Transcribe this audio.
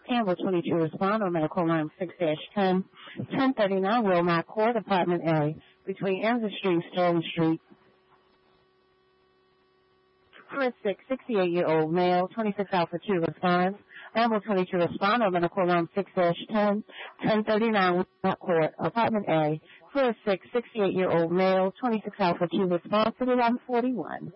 Campbell 22 respond on medical line 6-10, 1039 Wilmot Court, Apartment A, between Amber Street and Sterling Street. For a 68-year-old male, 26 Alpha 2 responds. Amber 22 respond on medical line 6-10, 1039 Wilmot Court, Apartment A. For a 68-year-old male, 26 Alpha 2 responds to the 1141.